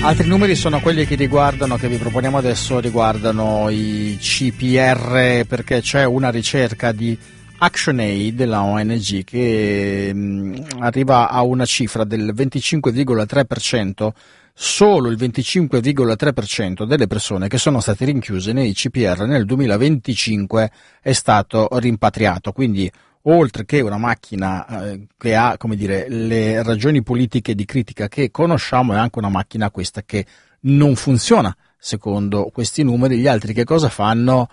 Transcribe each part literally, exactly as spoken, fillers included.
Altri numeri sono quelli che riguardano, che vi proponiamo adesso, riguardano i C P R, perché c'è una ricerca di ActionAid, della O N G, che mh, arriva a una cifra del venticinque virgola tre per cento. Solo il venticinque virgola tre per cento delle persone che sono state rinchiuse nei C P R nel duemilaventicinque è stato rimpatriato, quindi oltre che una macchina eh, che ha, come dire, le ragioni politiche di critica che conosciamo, è anche una macchina questa che non funziona secondo questi numeri. Gli altri che cosa fanno?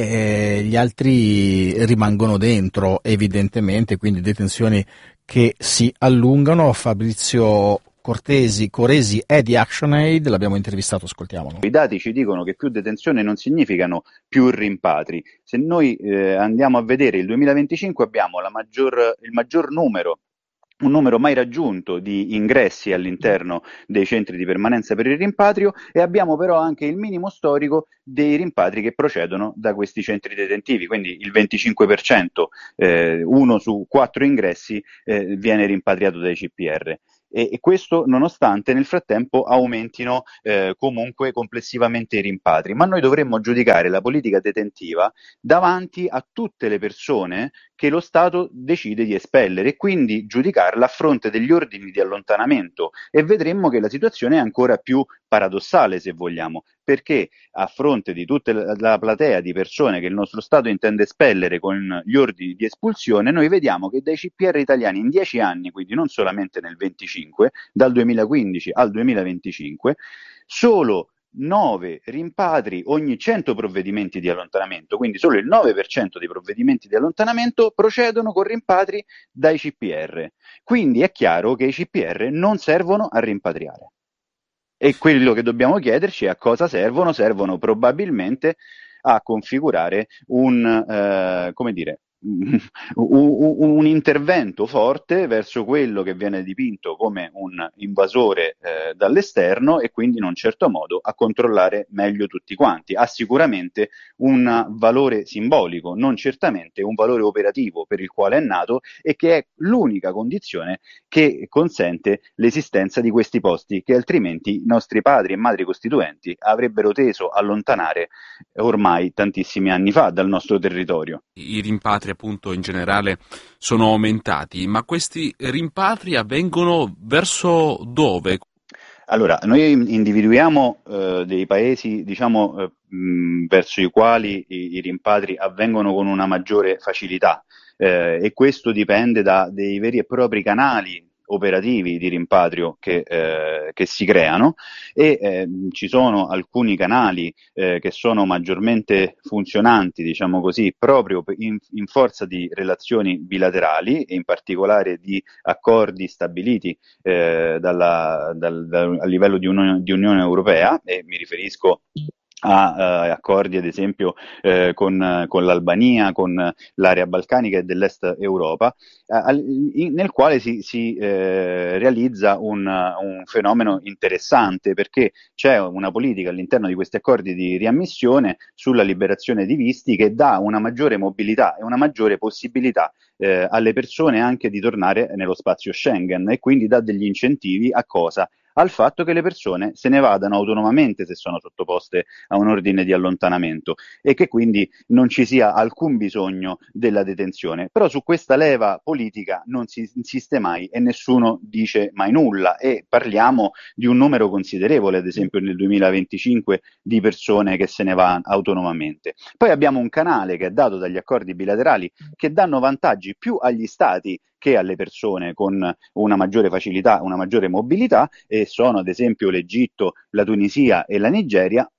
Eh, gli altri rimangono dentro, evidentemente, quindi detenzioni che si allungano. Fabrizio Cortesi, Coresi è di ActionAid, l'abbiamo intervistato, ascoltiamolo. I dati ci dicono che più detenzione non significano più rimpatri. Se noi eh, andiamo a vedere il duemilaventicinque, abbiamo la maggior, il maggior numero, un numero mai raggiunto di ingressi all'interno dei centri di permanenza per il rimpatrio, e abbiamo però anche il minimo storico dei rimpatri che procedono da questi centri detentivi, quindi il venticinque per cento, eh, uno su quattro ingressi eh, viene rimpatriato dai C P R. E, e questo nonostante nel frattempo aumentino eh, comunque complessivamente i rimpatri. Ma noi dovremmo giudicare la politica detentiva davanti a tutte le persone che lo Stato decide di espellere, e quindi giudicarla a fronte degli ordini di allontanamento, e vedremmo che la situazione è ancora più paradossale, se vogliamo, perché a fronte di tutta la platea di persone che il nostro Stato intende espellere con gli ordini di espulsione, noi vediamo che dai C P R italiani in dieci anni, quindi non solamente nel venticinque, dal duemilaquindici al duemilaventicinque, solo nove rimpatri ogni cento provvedimenti di allontanamento, quindi solo il nove per cento dei provvedimenti di allontanamento procedono con rimpatri dai C P R. Quindi è chiaro che i C P R non servono a rimpatriare. E quello che dobbiamo chiederci è a cosa servono. Servono probabilmente a configurare un, eh, come dire, un, un, un intervento forte verso quello che viene dipinto come un invasore eh, dall'esterno, e quindi in un certo modo a controllare meglio tutti quanti. Ha sicuramente un valore simbolico, non certamente un valore operativo per il quale è nato, e che è l'unica condizione che consente l'esistenza di questi posti, che altrimenti i nostri padri e madri costituenti avrebbero teso a allontanare ormai tantissimi anni fa dal nostro territorio. I rimpatri appunto in generale sono aumentati, ma questi rimpatri avvengono verso dove? Allora, noi individuiamo eh, dei paesi, diciamo, eh, mh, verso i quali i, i rimpatri avvengono con una maggiore facilità, eh, e questo dipende da dei veri e propri canali operativi di rimpatrio che, eh, che si creano, e eh, ci sono alcuni canali eh, che sono maggiormente funzionanti, diciamo così, proprio in, in forza di relazioni bilaterali, e in particolare di accordi stabiliti eh, dalla, dal, dal, a livello di, Unione, di Unione Europea, e mi riferisco a uh, accordi ad esempio eh, con, con l'Albania, con l'area balcanica e dell'est Europa, eh, in, nel quale si, si eh, realizza un, un fenomeno interessante, perché c'è una politica all'interno di questi accordi di riammissione sulla liberazione di visti che dà una maggiore mobilità e una maggiore possibilità eh, alle persone anche di tornare nello spazio Schengen, e quindi dà degli incentivi a cosa? Al fatto che le persone se ne vadano autonomamente se sono sottoposte a un ordine di allontanamento, e che quindi non ci sia alcun bisogno della detenzione. Però su questa leva politica non si insiste mai e nessuno dice mai nulla, e parliamo di un numero considerevole, ad esempio nel duemilaventicinque, di persone che se ne vanno autonomamente. Poi abbiamo un canale che è dato dagli accordi bilaterali, che danno vantaggi più agli stati che alle persone con una maggiore facilità, una maggiore mobilità, e sono ad esempio l'Egitto, la Tunisia e la Nigeria,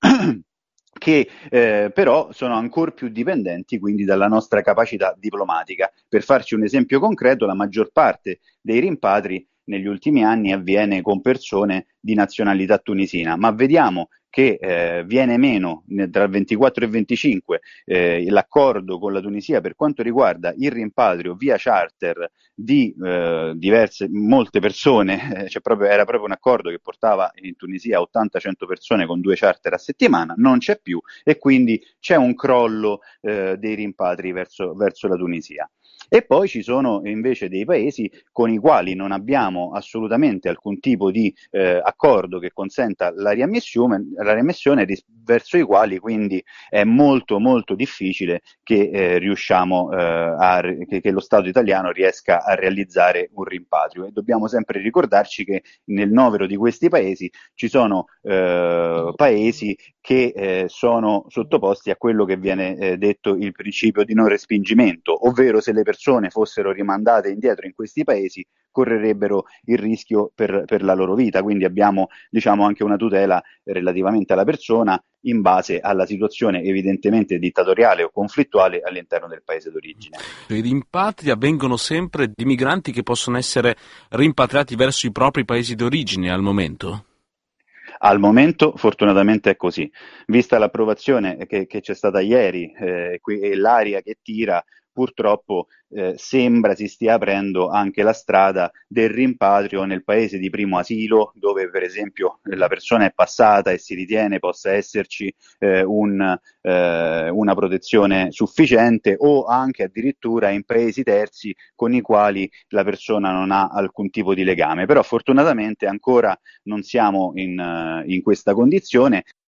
che eh, però sono ancora più dipendenti quindi dalla nostra capacità diplomatica. Per farci un esempio concreto, la maggior parte dei rimpatri negli ultimi anni avviene con persone di nazionalità tunisina, ma vediamo che eh, viene meno tra il ventiquattro e il venticinque eh, l'accordo con la Tunisia per quanto riguarda il rimpatrio via charter di eh, diverse, molte persone, eh, cioè proprio, era proprio un accordo che portava in Tunisia ottanta cento persone con due charter a settimana, non c'è più, e quindi c'è un crollo eh, dei rimpatri verso, verso la Tunisia. E poi ci sono invece dei paesi con i quali non abbiamo assolutamente alcun tipo di eh, accordo che consenta la riammissione, la riammissione ris- verso i quali quindi è molto molto difficile che eh, riusciamo eh, a, che, che lo Stato italiano riesca a realizzare un rimpatrio. E dobbiamo sempre ricordarci che nel novero di questi paesi ci sono eh, paesi che eh, sono sottoposti a quello che viene eh, detto il principio di non respingimento, ovvero se le persone fossero rimandate indietro in questi paesi correrebbero il rischio per, per la loro vita, quindi abbiamo diciamo anche una tutela relativamente alla persona in base alla situazione evidentemente dittatoriale o conflittuale all'interno del paese d'origine. I rimpatri avvengono sempre di migranti che possono essere rimpatriati verso i propri paesi d'origine al momento? Al momento fortunatamente è così, vista l'approvazione che, che c'è stata ieri eh, e l'aria che tira, purtroppo eh, sembra si stia aprendo anche la strada del rimpatrio nel paese di primo asilo, dove per esempio la persona è passata e si ritiene possa esserci eh, un, eh, una protezione sufficiente, o anche addirittura in paesi terzi con i quali la persona non ha alcun tipo di legame. Però fortunatamente ancora non siamo in, in questa condizione